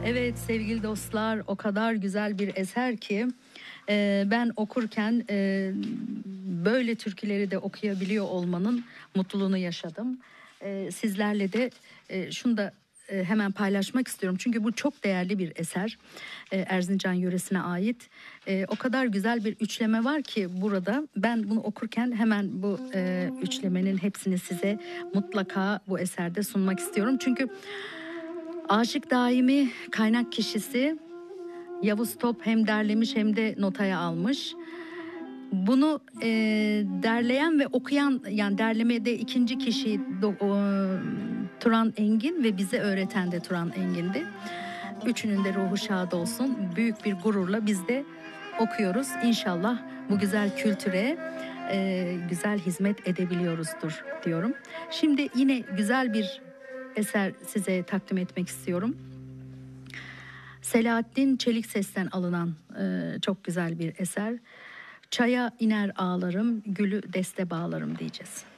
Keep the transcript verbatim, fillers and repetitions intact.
Evet sevgili dostlar, o kadar güzel bir eser ki e, ben okurken e, böyle türküleri de okuyabiliyor olmanın mutluluğunu yaşadım. E, sizlerle de e, şunu da e, hemen paylaşmak istiyorum. Çünkü bu çok değerli bir eser. E, Erzincan yöresine ait. E, o kadar güzel bir üçleme var ki burada. Ben bunu okurken hemen bu e, üçlemenin hepsini size mutlaka bu eserde sunmak istiyorum. Çünkü Aşık Daimi kaynak kişisi Yavuz Top hem derlemiş hem de notaya almış. Bunu e, derleyen ve okuyan, yani derlemede ikinci kişi do, o, Turan Engin ve bize öğreten de Turan Engin'di. Üçünün de ruhu şad olsun. Büyük bir gururla biz de okuyoruz. İnşallah bu güzel kültüre e, güzel hizmet edebiliyoruzdur diyorum. Şimdi yine güzel bir eser size takdim etmek istiyorum. Selahattin Çelikses'ten alınan e, çok güzel bir eser. Çaya iner ağlarım, gülü deste bağlarım diyeceğiz.